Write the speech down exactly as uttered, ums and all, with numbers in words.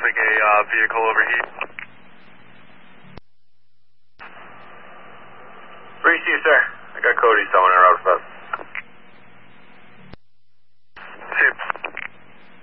reporting a uh, vehicle overheat. Breeze to you, sir. I got Cody someone in Route five.